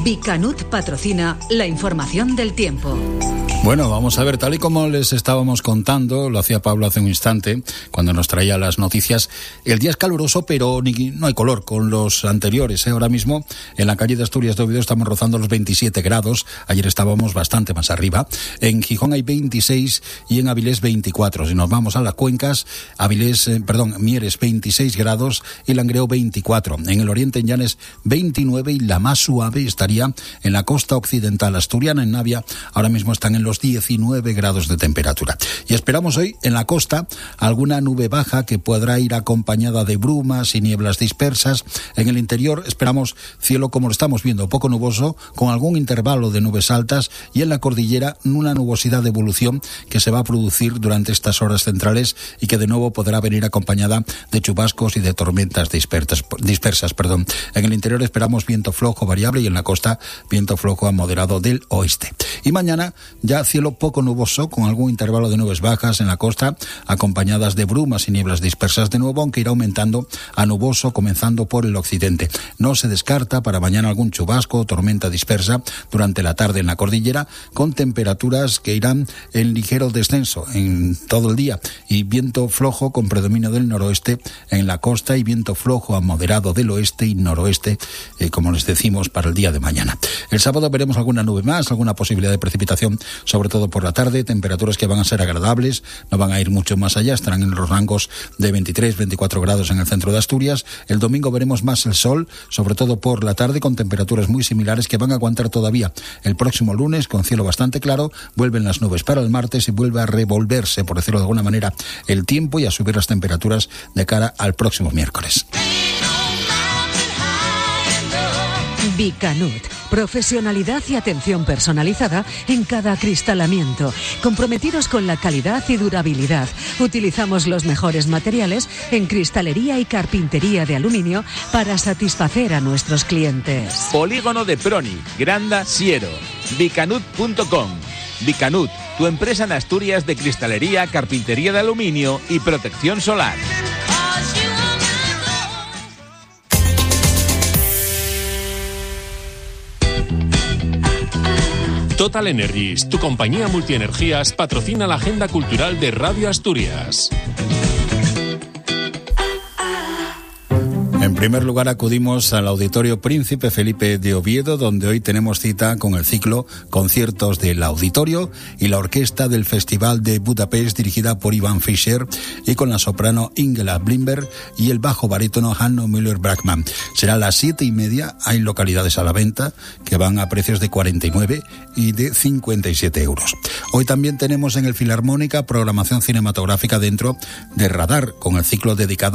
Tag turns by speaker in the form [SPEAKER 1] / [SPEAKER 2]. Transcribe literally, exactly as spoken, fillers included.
[SPEAKER 1] Vicanut patrocina la información del tiempo.
[SPEAKER 2] Bueno, vamos a ver, tal y como les estábamos contando, lo hacía Pablo hace un instante, cuando nos traía las noticias, el día es caluroso, pero ni, no hay color con los anteriores, ¿eh? Ahora mismo, en la calle de Asturias de Oviedo estamos rozando los veintisiete grados, ayer estábamos bastante más arriba, en Gijón hay veintiséis y en Avilés veinticuatro. Si nos vamos a las cuencas, Avilés, eh, perdón, Mieres veintiséis grados y Langreo veinticuatro. En el oriente, en Llanes, veintinueve, y la más suave estaría en la costa occidental asturiana, en Navia, ahora mismo están en los diecinueve grados de temperatura. Y esperamos hoy en la costa alguna nube baja que podrá ir acompañada de brumas y nieblas dispersas. En el interior esperamos cielo como lo estamos viendo, poco nuboso, con algún intervalo de nubes altas, y en la cordillera una nubosidad de evolución que se va a producir durante estas horas centrales y que de nuevo podrá venir acompañada de chubascos y de tormentas dispersas. dispersas perdón. En el interior esperamos viento flojo variable y en la costa viento flojo a moderado del oeste. Y mañana ya cielo poco nuboso, con algún intervalo de nubes bajas en la costa, acompañadas de brumas y nieblas dispersas de nuevo, aunque irá aumentando a nuboso, comenzando por el occidente. No se descarta para mañana algún chubasco o tormenta dispersa durante la tarde en la cordillera, con temperaturas que irán en ligero descenso en todo el día, y viento flojo con predominio del noroeste en la costa, y viento flojo a moderado del oeste y noroeste, eh, como les decimos, para el día de mañana. El sábado veremos alguna nube más, alguna posibilidad de precipitación, sobre todo por la tarde, temperaturas que van a ser agradables, no van a ir mucho más allá, estarán en los rangos de veintitrés, veinticuatro grados en el centro de Asturias. El domingo veremos más el sol, sobre todo por la tarde, con temperaturas muy similares que van a aguantar todavía el próximo lunes, con cielo bastante claro. Vuelven las nubes para el martes y vuelve a revolverse, por decirlo de alguna manera, el tiempo y a subir las temperaturas de cara al próximo miércoles.
[SPEAKER 1] Vicanut, profesionalidad y atención personalizada en cada acristalamiento, comprometidos con la calidad y durabilidad. Utilizamos los mejores materiales en cristalería y carpintería de aluminio para satisfacer a nuestros clientes.
[SPEAKER 3] Polígono de Proni, Granda, Siero, vicanut punto com. Vicanut, tu empresa en Asturias de cristalería, carpintería de aluminio y protección solar.
[SPEAKER 4] Total Energies, tu compañía multienergías, patrocina la agenda cultural de Radio Asturias.
[SPEAKER 2] En primer lugar acudimos al Auditorio Príncipe Felipe de Oviedo, donde hoy tenemos cita con el ciclo Conciertos del Auditorio y la orquesta del Festival de Budapest, dirigida por Ivan Fischer, y con la soprano Ingela Blimberg y el bajo barítono Hanno Müller-Brackmann. Será a las siete y media. Hay localidades a la venta que van a precios de cuarenta y nueve y de cincuenta y siete euros. Hoy también tenemos en el Filarmónica programación cinematográfica dentro de Radar, con el ciclo dedicado